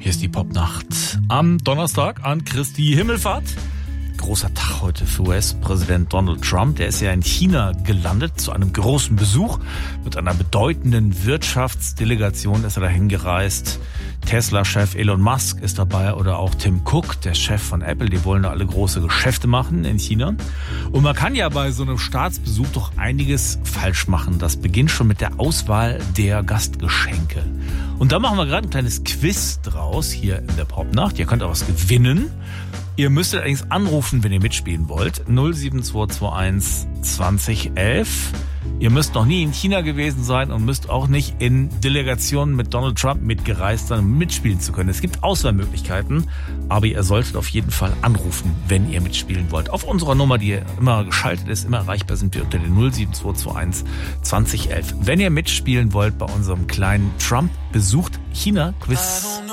Hier ist die Popnacht am Donnerstag an Christi Himmelfahrt. Großer Tag heute für US-Präsident Donald Trump. Der ist ja in China gelandet zu einem großen Besuch. Mit einer bedeutenden Wirtschaftsdelegation ist er dahin gereist. Tesla-Chef Elon Musk ist dabei oder auch Tim Cook, der Chef von Apple. Die wollen da alle große Geschäfte machen in China. Und man kann ja bei so einem Staatsbesuch doch einiges falsch machen. Das beginnt schon mit der Auswahl der Gastgeschenke. Und da machen wir gerade ein kleines Quiz draus hier in der Popnacht. Ihr könnt auch was gewinnen. Ihr müsstet allerdings anrufen, wenn ihr mitspielen wollt. 07221 2011. Ihr müsst noch nie in China gewesen sein und müsst auch nicht in Delegationen mit Donald Trump mitgereist sein, um mitspielen zu können. Es gibt Auswahlmöglichkeiten, aber ihr solltet auf jeden Fall anrufen, wenn ihr mitspielen wollt. Auf unserer Nummer, die immer geschaltet ist, immer erreichbar, sind wir unter den 07221 2011. Wenn ihr mitspielen wollt bei unserem kleinen Trump besucht China-Quiz.